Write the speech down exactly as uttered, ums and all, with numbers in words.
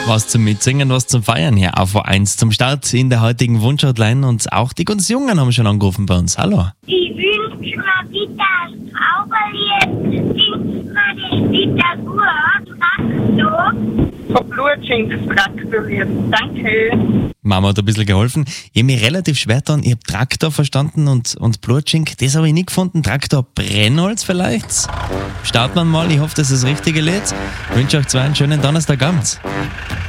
Was zum Mitsingen, was zum Feiern hier auf eins zum Start in der heutigen Wunschhotline und auch die ganz Jungen haben schon angerufen bei uns. Hallo. Ich wünsche mir bitte ein Zauberlied, singt mir das bitte gut, Traktor. Von Blutschink das Traktorlied. Danke. Mama hat ein bisschen geholfen. Ich habe mich relativ schwer getan. Ich habe Traktor verstanden und, und Blutschink, das habe ich nicht gefunden. Traktor Brennholz vielleicht? Starten wir mal. Ich hoffe, das ist das richtige Lied. Ich wünsche euch zwei einen schönen Donnerstagabend.